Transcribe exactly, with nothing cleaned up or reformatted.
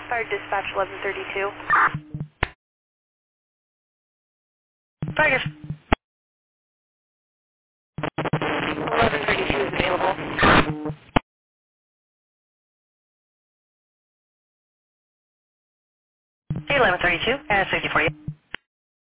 Fire dispatch eleven thirty-two. Fire eleven thirty-two is available. eleven thirty-two, and sixty for you.